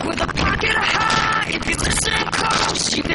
with a pocket of high. If you listen close, you